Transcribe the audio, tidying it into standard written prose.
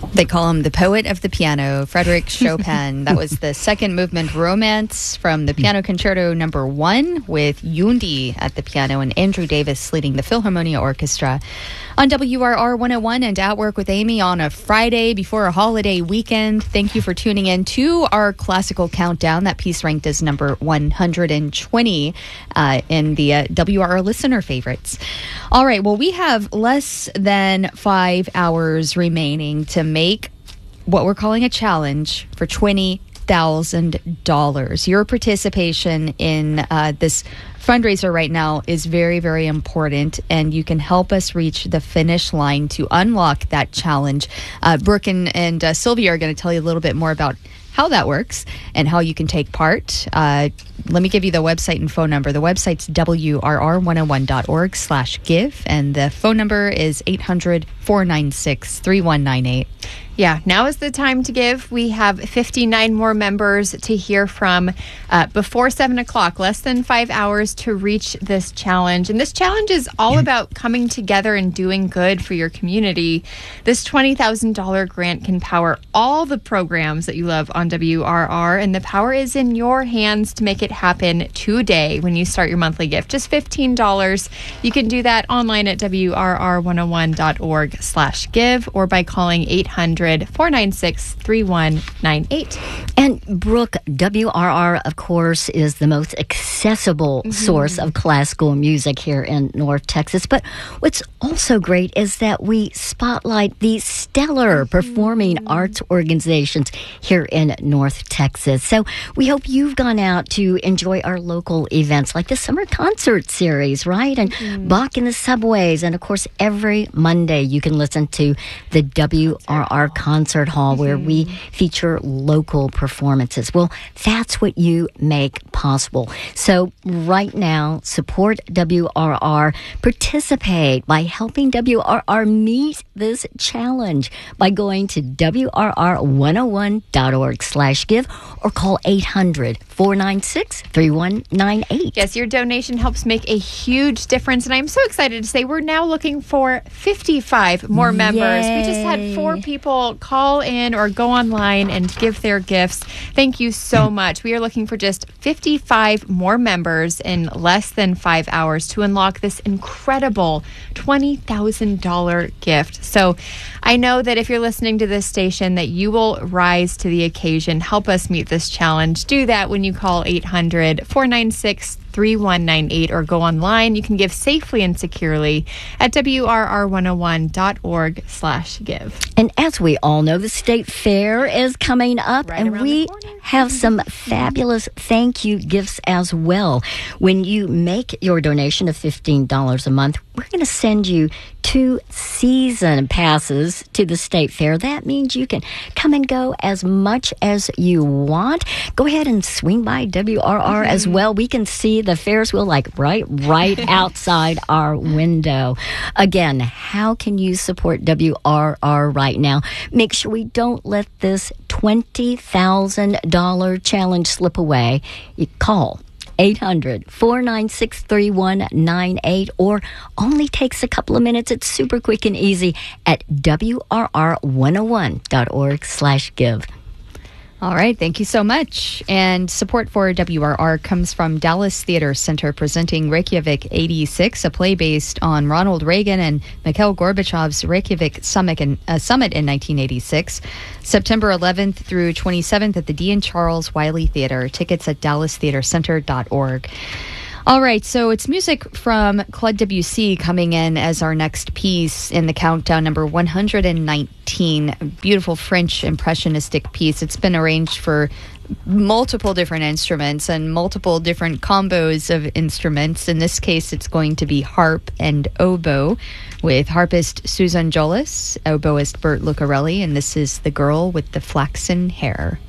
They call him the poet of the piano, Frédéric Chopin. That was the second movement Romance from the Piano Concerto No. 1 with Yundi at the piano and Andrew Davis leading the Philharmonia Orchestra. On WRR 101 and At Work with Amy on a Friday before a holiday weekend. Thank you for tuning in to our classical countdown. That piece ranked as number 120 in the WRR listener favorites. All right, well, we have less than 5 hours remaining to make what we're calling a challenge for $20,000. Your participation in this fundraiser right now is very, very important, and you can help us reach the finish line to unlock that challenge. Brooke and Sylvia are going to tell you a little bit more about how that works and how you can take part. Let me give you the website and phone number. The website's wrr101.org/give, and the phone number is 800-496-3198. Yeah, now is the time to give. We have 59 more members to hear from before 7 o'clock, less than 5 hours to reach this challenge. And this challenge is all about coming together and doing good for your community. This $20,000 grant can power all the programs that you love on WRR, and the power is in your hands to make it happen today when you start your monthly gift. Just $15. You can do that online at WRR101.org/give or by calling 800-496-3198. And Brooke, WRR, of course, is the most accessible source of classical music here in North Texas. But what's also great is that we spotlight the stellar performing arts organizations here in North Texas. So we hope you've gone out to enjoy our local events like the Summer Concert Series, right? And Bach in the Subways. And, of course, every Monday you can listen to the WRR Concert Hall where we feature local performances. Well, that's what you make possible. So right now, support WRR. Participate by helping WRR meet this challenge by going to WRR101.org/give or call 800-496-3198. Yes, your donation helps make a huge difference. And I'm so excited to say we're now looking for 55 more members. We just had 4 people call in or go online and give their gifts. Thank you so much. We are looking for just 55 more members in less than 5 hours to unlock this incredible $20,000 gift. So I know that if you're listening to this station that you will rise to the occasion. Help us meet this challenge. Do that when you call 800-496-3198 or go online. You can give safely and securely at WRR101.org/give. And as we all know, the State Fair is coming up, Right and we have some fabulous thank you gifts as well. When you make your donation of $15 a month, we're going to send you 2 season passes to the State Fair. That means you can come and go as much as you want. Go ahead and swing by WRR as well. We can see the Ferris wheel like right outside our window. Again, how can you support WRR right now? Make sure we don't let this $20,000 challenge slip away. You call 800-496-3198 or only takes a couple of minutes. It's super quick and easy at WRR101.org/give. All right, thank you so much. And support for WRR comes from Dallas Theater Center presenting Reykjavik 86, a play based on Ronald Reagan and Mikhail Gorbachev's Reykjavik summit in 1986. September 11th through 27th at the D. and Charles Wiley Theater. Tickets at dallastheatercenter.org. All right, so it's music from Claude Debussy coming in as our next piece in the countdown, number 119. A beautiful French impressionistic piece. It's been arranged for multiple different instruments and multiple different combos of instruments. In this case, it's going to be harp and oboe with harpist Susan Jolis, oboist Bert Lucarelli, and this is The Girl with the Flaxen Hair.